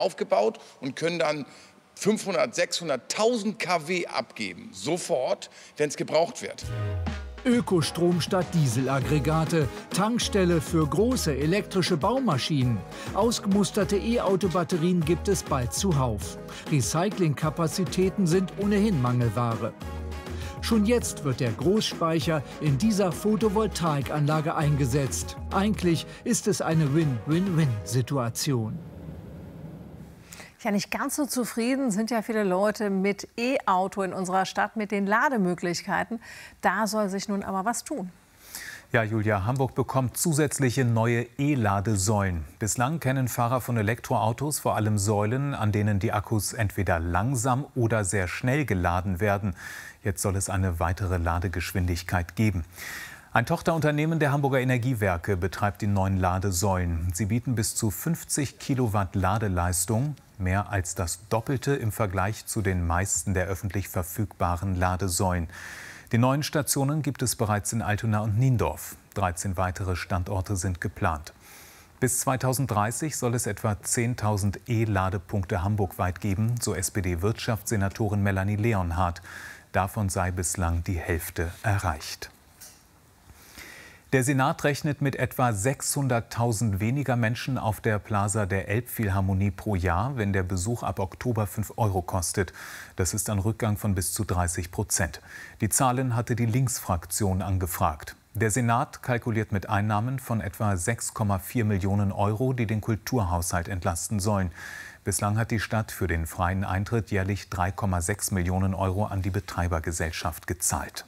aufgebaut und können dann 500, 600, 1000 kW abgeben, sofort, wenn es gebraucht wird. Ökostrom statt Dieselaggregate, Tankstelle für große elektrische Baumaschinen. Ausgemusterte E-Auto-Batterien gibt es bald zuhauf. Recyclingkapazitäten sind ohnehin Mangelware. Schon jetzt wird der Großspeicher in dieser Photovoltaikanlage eingesetzt. Eigentlich ist es eine Win-Win-Win-Situation. Ja, nicht ganz so zufrieden sind ja viele Leute mit E-Auto in unserer Stadt, mit den Lademöglichkeiten. Da soll sich nun aber was tun. Ja, Julia, Hamburg bekommt zusätzliche neue E-Ladesäulen. Bislang kennen Fahrer von Elektroautos vor allem Säulen, an denen die Akkus entweder langsam oder sehr schnell geladen werden. Jetzt soll es eine weitere Ladegeschwindigkeit geben. Ein Tochterunternehmen der Hamburger Energiewerke betreibt die neuen Ladesäulen. Sie bieten bis zu 50 Kilowatt Ladeleistung, mehr als das Doppelte im Vergleich zu den meisten der öffentlich verfügbaren Ladesäulen. Die neuen Stationen gibt es bereits in Altona und Niendorf. 13 weitere Standorte sind geplant. Bis 2030 soll es etwa 10.000 E-Ladepunkte hamburgweit geben, so SPD-Wirtschaftssenatorin Melanie Leonhardt. Davon sei bislang die Hälfte erreicht. Der Senat rechnet mit etwa 600.000 weniger Menschen auf der Plaza der Elbphilharmonie pro Jahr, wenn der Besuch ab Oktober 5 € kostet. Das ist ein Rückgang von bis zu 30%. Die Zahlen hatte die Linksfraktion angefragt. Der Senat kalkuliert mit Einnahmen von etwa 6,4 Millionen €, die den Kulturhaushalt entlasten sollen. Bislang hat die Stadt für den freien Eintritt jährlich 3,6 Millionen € an die Betreibergesellschaft gezahlt.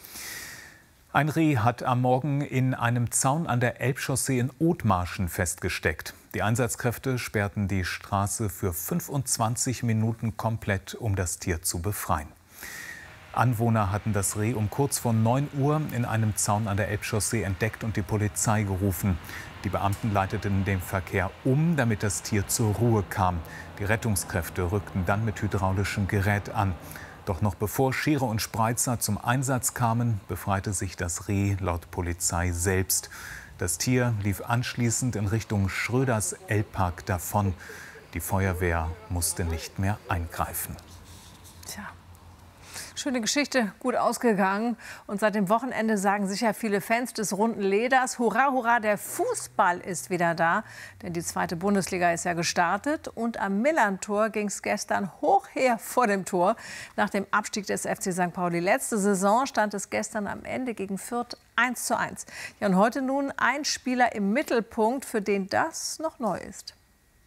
Ein Reh hat am Morgen in einem Zaun an der Elbchaussee in Othmarschen festgesteckt. Die Einsatzkräfte sperrten die Straße für 25 Minuten komplett, um das Tier zu befreien. Anwohner hatten das Reh um kurz vor 9 Uhr in einem Zaun an der Elbchaussee entdeckt und die Polizei gerufen. Die Beamten leiteten den Verkehr um, damit das Tier zur Ruhe kam. Die Rettungskräfte rückten dann mit hydraulischem Gerät an. Doch noch bevor Schere und Spreizer zum Einsatz kamen, befreite sich das Reh laut Polizei selbst. Das Tier lief anschließend in Richtung Schröders Elbpark davon. Die Feuerwehr musste nicht mehr eingreifen. Tja. Schöne Geschichte, gut ausgegangen. Und seit dem Wochenende sagen sicher viele Fans des runden Leders: Hurra, hurra, der Fußball ist wieder da. Denn die 2. Bundesliga ist ja gestartet. Und am Millerntor ging es gestern hoch her vor dem Tor. Nach dem Abstieg des FC St. Pauli letzte Saison stand es gestern am Ende gegen Fürth 1:1. Ja, und heute nun ein Spieler im Mittelpunkt, für den das noch neu ist.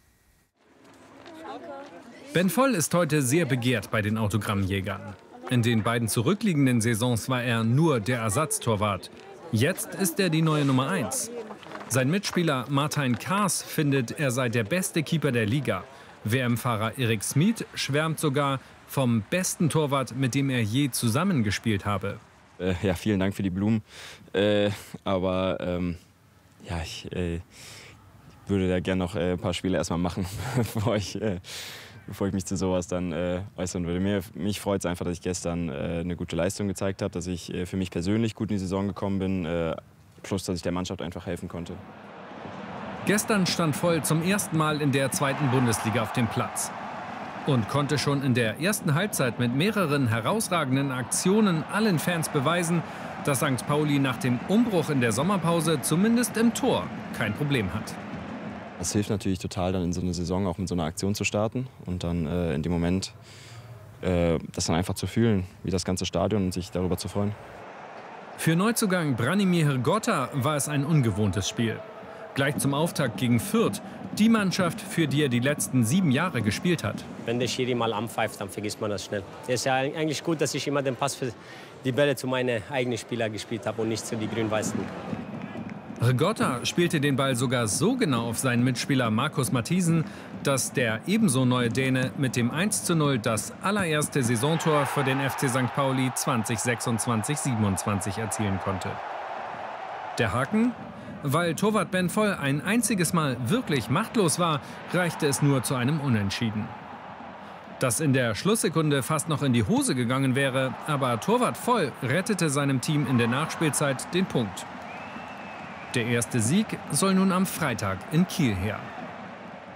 Ben Voll ist heute sehr begehrt bei den Autogrammjägern. In den beiden zurückliegenden Saisons war er nur der Ersatztorwart. Jetzt ist er die neue Nummer 1. Sein Mitspieler Martin Kaas findet, er sei der beste Keeper der Liga. WM-Fahrer Erik Smit schwärmt sogar vom besten Torwart, mit dem er je zusammengespielt habe. Ja, vielen Dank für die Blumen. Ja, ich würde da gerne noch ein paar Spiele erstmal machen, bevor ich mich zu sowas dann äußern würde. Mich freut es einfach, dass ich gestern eine gute Leistung gezeigt habe, dass ich für mich persönlich gut in die Saison gekommen bin, plus dass ich der Mannschaft einfach helfen konnte. Gestern stand Voll zum ersten Mal in der 2. Bundesliga auf dem Platz und konnte schon in der ersten Halbzeit mit mehreren herausragenden Aktionen allen Fans beweisen, dass St. Pauli nach dem Umbruch in der Sommerpause zumindest im Tor kein Problem hat. Es hilft natürlich total, dann in so eine Saison auch mit so einer Aktion zu starten und dann in dem Moment das dann einfach zu fühlen, wie das ganze Stadion, und sich darüber zu freuen. Für Neuzugang Branimir Hrgota war es ein ungewohntes Spiel. Gleich zum Auftakt gegen Fürth, die Mannschaft, für die er die letzten 7 Jahre gespielt hat. Wenn der Schiri mal anpfeift, dann vergisst man das schnell. Es ist ja eigentlich gut, dass ich immer den Pass für die Bälle zu meinen eigenen Spielern gespielt habe und nicht zu den Grün-Weißen. Hrgota spielte den Ball sogar so genau auf seinen Mitspieler Markus Matthiesen, dass der ebenso neue Däne mit dem 1:0 das allererste Saisontor für den FC St. Pauli 2026/27 erzielen konnte. Der Haken? Weil Torwart Ben Voll ein einziges Mal wirklich machtlos war, reichte es nur zu einem Unentschieden. Das in der Schlusssekunde fast noch in die Hose gegangen wäre, aber Torwart Voll rettete seinem Team in der Nachspielzeit den Punkt. Der erste Sieg soll nun am Freitag in Kiel her.